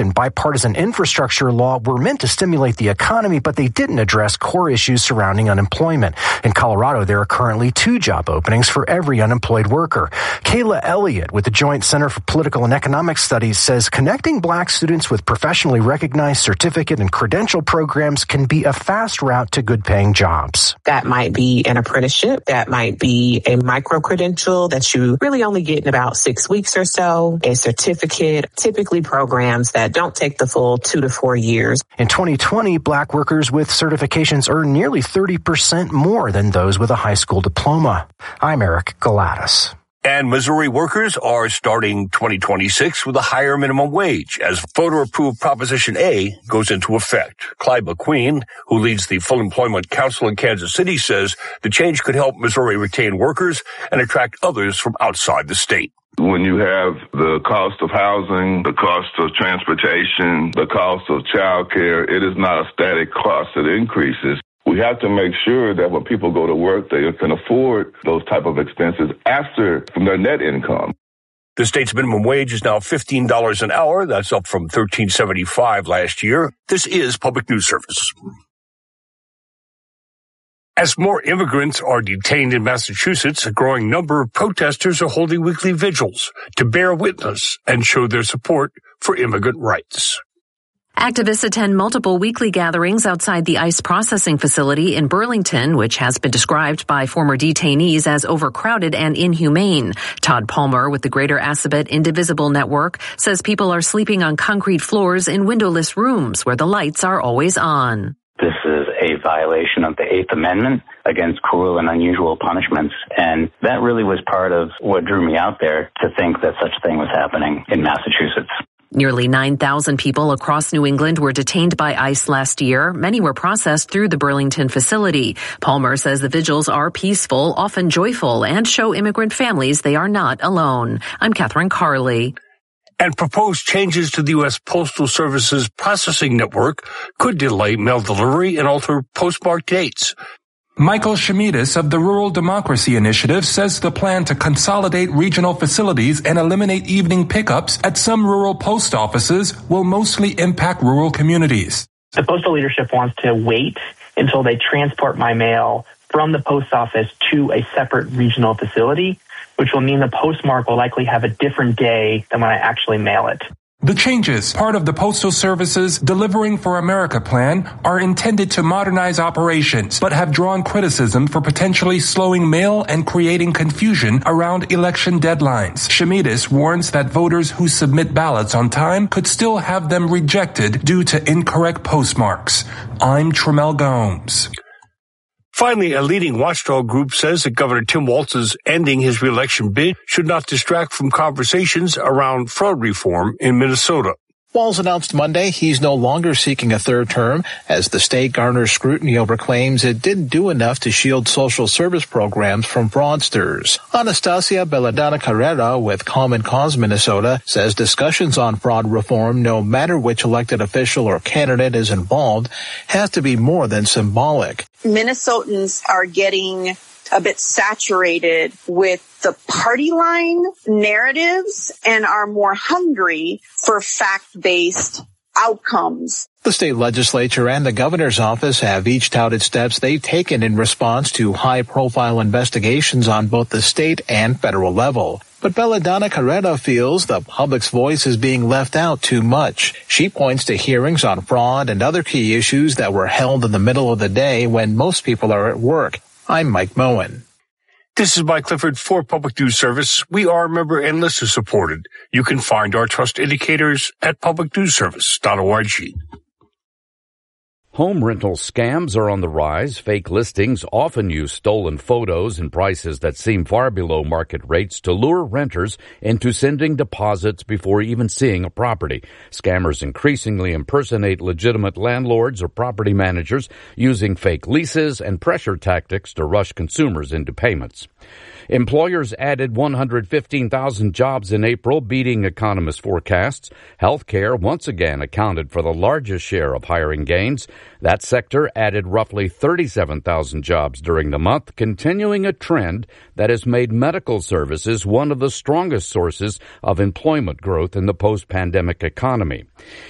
and bipartisan infrastructure law were meant to stimulate the economy, but they didn't address core issues surrounding unemployment. In Colorado, there are currently 2 job openings for every unemployed worker. Kayla Elliott with the Joint Center for Political and Economic Studies says connecting black students with professionally recognized certificate and credential programs can be a fast route to good-paying jobs. That might be an apprenticeship. That might be a micro-credential that you really only get in about 6 weeks or so. A certificate, typically programs that don't take the full 2 to 4 years. In 2020, black workers with certifications earn nearly 30% more than those with a high school diploma. I'm Eric Galatis. And Missouri workers are starting 2026 with a higher minimum wage as voter-approved Proposition A goes into effect. Clyde McQueen, who leads the Full Employment Council in Kansas City, says the change could help Missouri retain workers and attract others from outside the state. When you have the cost of housing, the cost of transportation, the cost of childcare, it is not a static cost that increases. We have to make sure that when people go to work, they can afford those type of expenses from their net income. The state's minimum wage is now $15 an hour. That's up from $13.75 last year. This is Public News Service. As more immigrants are detained in Massachusetts, a growing number of protesters are holding weekly vigils to bear witness and show their support for immigrant rights. Activists attend multiple weekly gatherings outside the ICE processing facility in Burlington, which has been described by former detainees as overcrowded and inhumane. Todd Palmer with the Greater Assabet Indivisible Network says people are sleeping on concrete floors in windowless rooms where the lights are always on. This is a violation of the Eighth Amendment against cruel and unusual punishments, and that really was part of what drew me out there to think that such a thing was happening in Massachusetts. Nearly 9,000 people across New England were detained by ICE last year. Many were processed through the Burlington facility. Palmer says the vigils are peaceful, often joyful, and show immigrant families they are not alone. I'm Catherine Carley. And proposed changes to the U.S. Postal Service's processing network could delay mail delivery and alter postmark dates. Michael Shemidis of the Rural Democracy Initiative says the plan to consolidate regional facilities and eliminate evening pickups at some rural post offices will mostly impact rural communities. The postal leadership wants to wait until they transport my mail from the post office to a separate regional facility, which will mean the postmark will likely have a different day than when I actually mail it. The changes, part of the Postal Service's Delivering for America plan, are intended to modernize operations, but have drawn criticism for potentially slowing mail and creating confusion around election deadlines. Shemidis warns that voters who submit ballots on time could still have them rejected due to incorrect postmarks. I'm Tremel Gomes. Finally, a leading watchdog group says that Governor Tim Walz's ending his reelection bid should not distract from conversations around fraud reform in Minnesota. Walz announced Monday he's no longer seeking a third term as the state garners scrutiny over claims it didn't do enough to shield social service programs from fraudsters. Anastasia Belladonna Carrera with Common Cause Minnesota says discussions on fraud reform, no matter which elected official or candidate is involved, has to be more than symbolic. Minnesotans are getting a bit saturated with the party line narratives and are more hungry for fact-based outcomes. The state legislature and the governor's office have each touted steps they've taken in response to high-profile investigations on both the state and federal level. But Belladonna Carrera feels the public's voice is being left out too much. She points to hearings on fraud and other key issues that were held in the middle of the day when most people are at work. I'm Mike Moen. This is Mike Clifford for Public News Service. We are member and listener supported. You can find our trust indicators at publicnewsservice.org. Home rental scams are on the rise. Fake listings often use stolen photos and prices that seem far below market rates to lure renters into sending deposits before even seeing a property. Scammers increasingly impersonate legitimate landlords or property managers using fake leases and pressure tactics to rush consumers into payments. Employers added 115,000 jobs in April, beating economists' forecasts. Healthcare once again accounted for the largest share of hiring gains. That sector added roughly 37,000 jobs during the month, continuing a trend that has made medical services one of the strongest sources of employment growth in the post-pandemic economy.